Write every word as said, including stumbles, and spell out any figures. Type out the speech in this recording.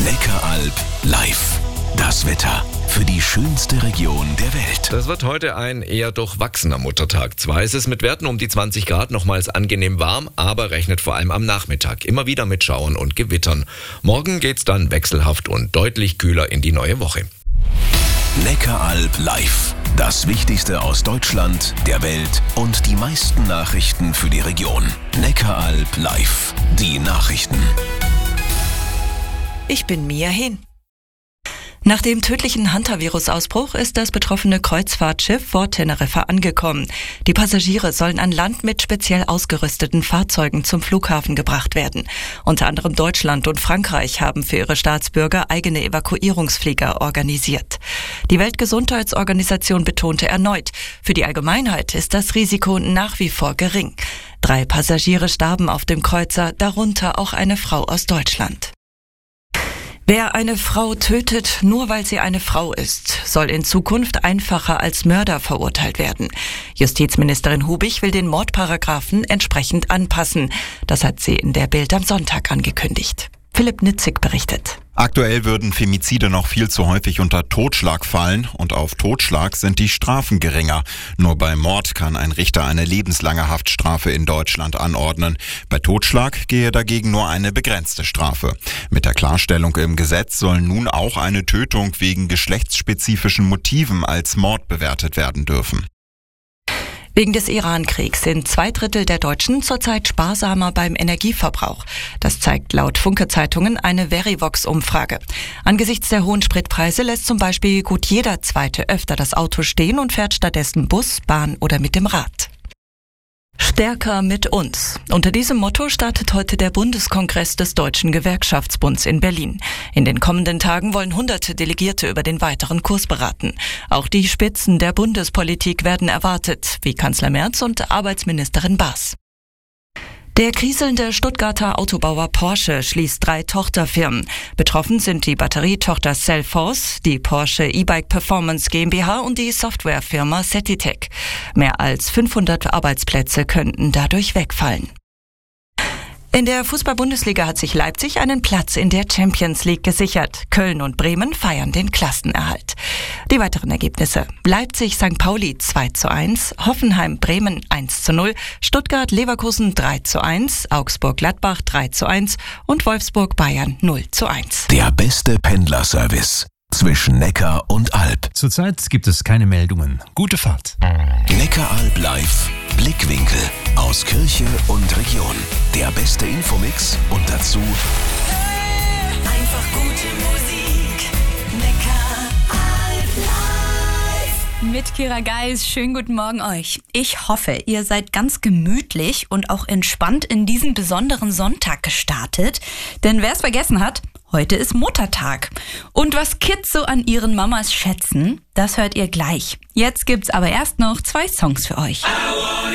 Neckaralb live. Das Wetter für die schönste Region der Welt. Das wird heute ein eher durchwachsener Muttertag. Zwar ist es mit Werten um die zwanzig Grad nochmals angenehm warm, aber rechnet vor allem am Nachmittag immer wieder mit Schauern und Gewittern. Morgen geht's dann wechselhaft und deutlich kühler in die neue Woche. Neckaralb live. Das Wichtigste aus Deutschland, der Welt und die meisten Nachrichten für die Region. Neckaralb live. Die Nachrichten. Ich bin Mia Hehn. Nach dem tödlichen Hantavirus-Ausbruch ist das betroffene Kreuzfahrtschiff vor Teneriffa angekommen. Die Passagiere sollen an Land mit speziell ausgerüsteten Fahrzeugen zum Flughafen gebracht werden. Unter anderem Deutschland und Frankreich haben für ihre Staatsbürger eigene Evakuierungsflieger organisiert. Die Weltgesundheitsorganisation betonte erneut, für die Allgemeinheit ist das Risiko nach wie vor gering. Drei Passagiere starben auf dem Kreuzer, darunter auch eine Frau aus Deutschland. Wer eine Frau tötet, nur weil sie eine Frau ist, soll in Zukunft einfacher als Mörder verurteilt werden. Justizministerin Hubich will den Mordparagraphen entsprechend anpassen. Das hat sie in der Bild am Sonntag angekündigt. Philipp Nitzig berichtet. Aktuell würden Femizide noch viel zu häufig unter Totschlag fallen und auf Totschlag sind die Strafen geringer. Nur bei Mord kann ein Richter eine lebenslange Haftstrafe in Deutschland anordnen. Bei Totschlag gehe dagegen nur eine begrenzte Strafe. Mit der Klarstellung im Gesetz soll nun auch eine Tötung wegen geschlechtsspezifischen Motiven als Mord bewertet werden dürfen. Wegen des Iran-Kriegs sind zwei Drittel der Deutschen zurzeit sparsamer beim Energieverbrauch. Das zeigt laut Funke-Zeitungen eine Verivox-Umfrage. Angesichts der hohen Spritpreise lässt zum Beispiel gut jeder Zweite öfter das Auto stehen und fährt stattdessen Bus, Bahn oder mit dem Rad. Stärker mit uns. Unter diesem Motto startet heute der Bundeskongress des Deutschen Gewerkschaftsbunds in Berlin. In den kommenden Tagen wollen hunderte Delegierte über den weiteren Kurs beraten. Auch die Spitzen der Bundespolitik werden erwartet, wie Kanzler Merz und Arbeitsministerin Baas. Der kriselnde Stuttgarter Autobauer Porsche schließt drei Tochterfirmen. Betroffen sind die Batterietochter Cellforce, die Porsche E-Bike Performance GmbH und die Softwarefirma Setitech. Mehr als fünfhundert Arbeitsplätze könnten dadurch wegfallen. In der Fußball-Bundesliga hat sich Leipzig einen Platz in der Champions League gesichert. Köln und Bremen feiern den Klassenerhalt. Die weiteren Ergebnisse: Leipzig Sankt Pauli zwei zu eins, Hoffenheim Bremen eins zu null, Stuttgart Leverkusen drei zu eins, Augsburg Gladbach drei zu eins und Wolfsburg Bayern null zu eins. Der beste Pendlerservice zwischen Neckar und Alb. Zurzeit gibt es keine Meldungen. Gute Fahrt. Neckaralb live. Blickwinkel aus Kirche und Region. Der beste Infomix und dazu einfach gute Musik. Neckaralb live. Mit Kira Geis, schönen guten Morgen euch. Ich hoffe, ihr seid ganz gemütlich und auch entspannt in diesen besonderen Sonntag gestartet. Denn wer es vergessen hat, heute ist Muttertag. Und was Kids so an ihren Mamas schätzen, das hört ihr gleich. Jetzt gibt's aber erst noch zwei Songs für euch.